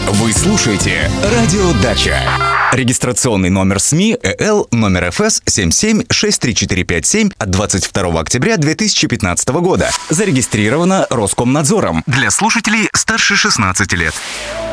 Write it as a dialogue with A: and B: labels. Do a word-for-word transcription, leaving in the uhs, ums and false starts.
A: Вы слушаете «Радио Дача». Регистрационный номер СМИ ЭЛ номер ФС семь семь шесть три четыре пять семь от двадцать второго октября две тысячи пятнадцатого года. Зарегистрировано Роскомнадзором для слушателей старше шестнадцати лет.